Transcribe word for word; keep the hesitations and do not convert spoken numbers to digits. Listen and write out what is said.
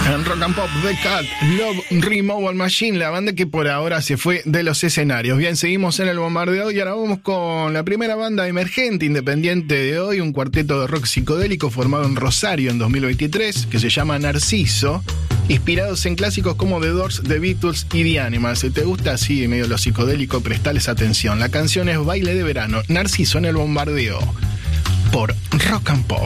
En Rock and Pop, The Cat, Love Removal Machine, la banda que por ahora se fue de los escenarios. Bien, seguimos en el bombardeo y ahora vamos con la primera banda emergente independiente de hoy, un cuarteto de rock psicodélico formado en Rosario en dos mil veintitrés, que se llama Narciso, inspirados en clásicos como The Doors, The Beatles y The Animals. Si te gusta así, medio lo psicodélico, prestales atención. La canción es Baile de Verano, Narciso en el bombardeo, por Rock and Pop.